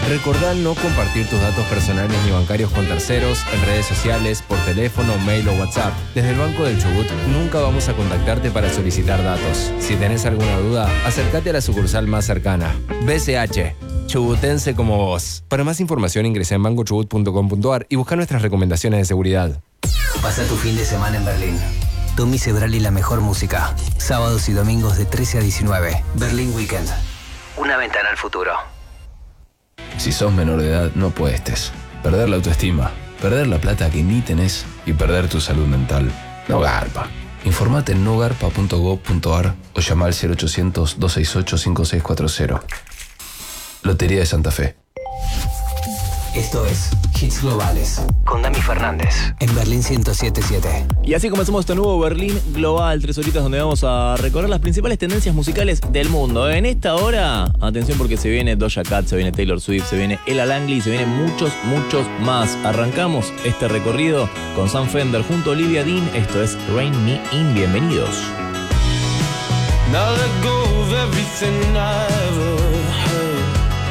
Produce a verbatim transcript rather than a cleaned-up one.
Recordá no compartir tus datos personales ni bancarios con terceros, en redes sociales, por teléfono, mail o WhatsApp. Desde el Banco del Chubut nunca vamos a contactarte para solicitar datos. Si tenés alguna duda, acércate a la sucursal más cercana. B C H, chubutense como vos. Para más información ingresa en banco chubut punto com punto a r y busca nuestras recomendaciones de seguridad. Pasa tu fin de semana en Berlín. Tommy Sebral y la mejor música. Sábados y domingos de trece a diecinueve. Berlín Weekend. Una ventana al futuro. Si sos menor de edad, no puestes. Perder la autoestima, perder la plata que ni tenés y perder tu salud mental. No garpa. Informate en no garpa punto gob punto a r o llama al cero ochocientos, doscientos sesenta y ocho, cincuenta y seis cuarenta. Lotería de Santa Fe. Esto es Hits Globales con Dami Fernández en Berlín ciento siete punto siete. Y así comenzamos este nuevo Berlín Global, tres horitas donde vamos a recorrer las principales tendencias musicales del mundo. En esta hora, atención porque se viene Doja Cat, se viene Taylor Swift, se viene Ella Langley, se vienen muchos, muchos más. Arrancamos este recorrido con Sam Fender junto a Olivia Dean. Esto es Rain Me In. Bienvenidos. Now let go of everything I ever